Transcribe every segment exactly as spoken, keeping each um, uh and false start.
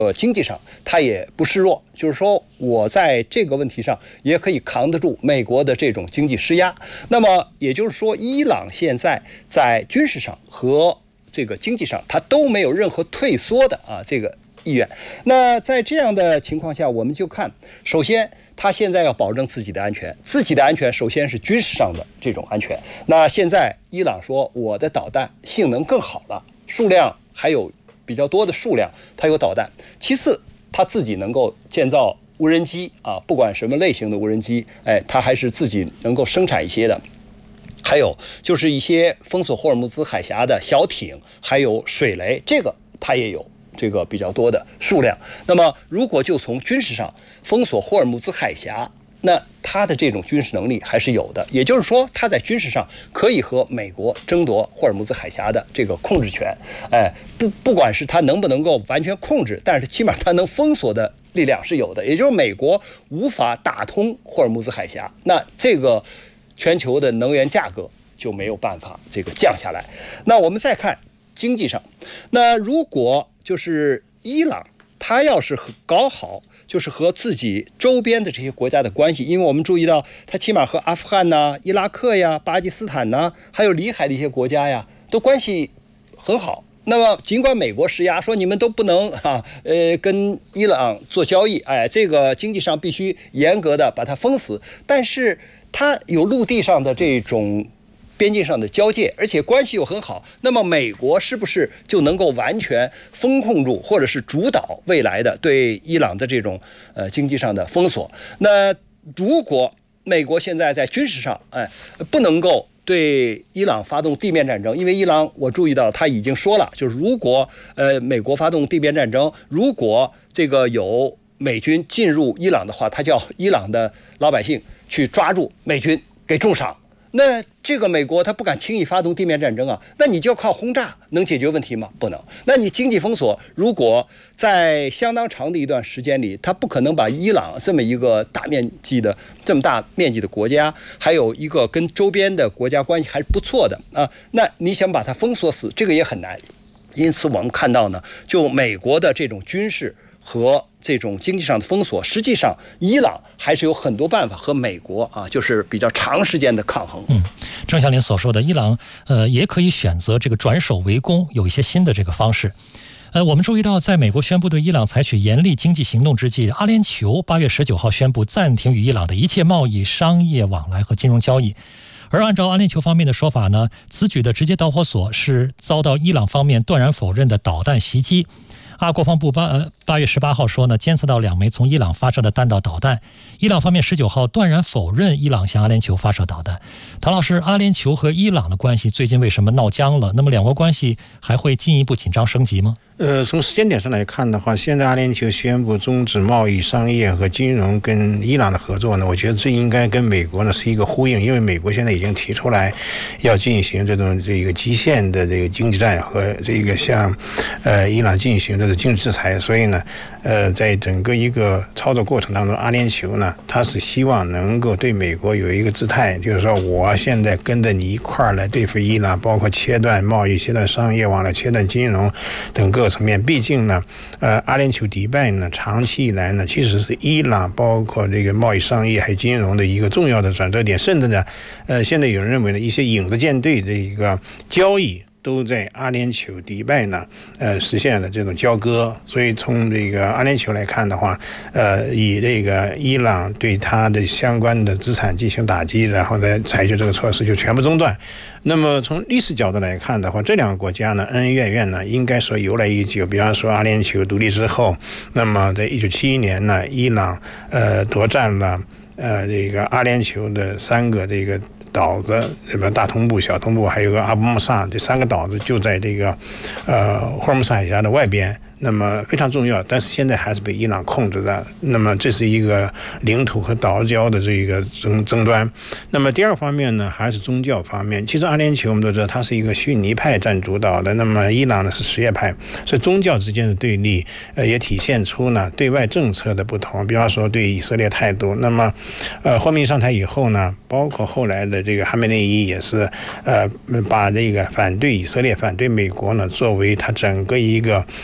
呃，经济上它也不示弱，就是说我在这个问题上也可以扛得住美国的这种经济施压。那么也就是说，伊朗现在在军事上和这个经济上，它都没有任何退缩的啊这个意愿。那在这样的情况下，我们就看，首先他现在要保证自己的安全，自己的安全首先是军事上的这种安全。那现在伊朗说我的导弹性能更好了，数量还有比较多的数量，它有导弹。其次，它自己能够建造无人机啊，不管什么类型的无人机，哎，它还是自己能够生产一些的。还有就是一些封锁霍尔木兹海峡的小艇，还有水雷，这个它也有这个比较多的数量。那么，如果就从军事上封锁霍尔木兹海峡，那他的这种军事能力还是有的，也就是说，他在军事上可以和美国争夺霍尔木兹海峡的这个控制权。哎，不，不管是他能不能够完全控制，但是起码他能封锁的力量是有的。也就是美国无法打通霍尔木兹海峡，那这个全球的能源价格就没有办法这个降下来。那我们再看经济上，那如果就是伊朗，他要是搞好。就是和自己周边的这些国家的关系，因为我们注意到，它起码和阿富汗呐、伊拉克呀、巴基斯坦呐，还有里海的一些国家呀，都关系很好。那么，尽管美国施压说你们都不能啊，呃，跟伊朗做交易，哎，这个经济上必须严格的把它封死，但是它有陆地上的这种边境上的交界，而且关系又很好，那么美国是不是就能够完全封控住，或者是主导未来的对伊朗的这种呃经济上的封锁？那如果美国现在在军事上，哎，不能够对伊朗发动地面战争，因为伊朗我注意到他已经说了，就是如果呃美国发动地面战争，如果这个有美军进入伊朗的话，他叫伊朗的老百姓去抓住美军给重赏。那这个美国他不敢轻易发动地面战争啊，那你就要靠轰炸能解决问题吗？不能。那你经济封锁，如果在相当长的一段时间里，他不可能把伊朗这么一个大面积的这么大面积的国家，还有一个跟周边的国家关系还是不错的啊，那你想把它封锁死，这个也很难。因此我们看到呢，就美国的这种军事和这种经济上的封锁，实际上伊朗还是有很多办法和美国啊，就是比较长时间的抗衡。 嗯，正像您所说的，伊朗呃也可以选择这个转守为攻，有一些新的这个方式。呃，我们注意到，在美国宣布对伊朗采取严厉经济行动之际，阿联酋八月十九号宣布暂停与伊朗的一切贸易、商业往来和金融交易。而按照阿联酋方面的说法呢，此举的直接导火索是遭到伊朗方面断然否认的导弹袭击。阿国防部八呃八月十八号说呢，监测到两枚从伊朗发射的弹道导弹。伊朗方面十九号断然否认伊朗向阿联酋发射导弹。唐老师，阿联酋和伊朗的关系最近为什么闹僵了？那么两国关系还会进一步紧张升级吗？ 呃，从时间点上来看的话，现在阿联酋宣布终止贸易、商业和金融跟伊朗的合作呢，我觉得这应该跟美国呢是一个呼应，因为美国现在已经提出来要进行这种这个极限的这个经济战和这个向呃伊朗进行这个经济制裁，所以呢，呃，在整个一个操作过程当中，阿联酋呢，他是希望能够对美国有一个姿态，就是说我现在跟着你一块儿来对付伊朗，包括切断贸易、切断商业往来、切断金融等各层面。毕竟呢，呃，阿联酋迪拜呢，长期以来呢，其实是伊朗包括这个贸易、商业还有金融的一个重要的转折点，甚至呢，呃，现在有人认为呢，一些影子舰队的一个交易都在阿联酋迪拜呢，呃，实现了这种交割。所以从这个阿联酋来看的话，呃，以这个伊朗对它的相关的资产进行打击，然后呢采取这个措施就全部中断。那么从历史角度来看的话，这两个国家呢恩恩怨怨呢，应该说由来已久。比方说阿联酋独立之后，那么在一九七一年呢，伊朗呃夺占了呃这个阿联酋的三个这个岛子，什么大通布、小通布，还有个阿布穆萨，这三个岛子就在这个呃霍尔木兹海峡的外边。那么非常重要，但是现在还是被伊朗控制的。那么这是一个领土和岛礁的这个争争端。那么第二方面呢，还是宗教方面。其实阿联酋我们都知道，它是一个逊尼派占主导的，那么伊朗呢是什叶派，所以宗教之间的对立，呃，也体现出呢对外政策的不同。比方说对以色列态度，那么，呃，霍梅尼上台以后呢，包括后来的这个哈梅内伊也是，呃，把这个反对以色列、反对美国呢，作为他整个一个对外政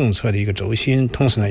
政策的一个轴心，同时呢。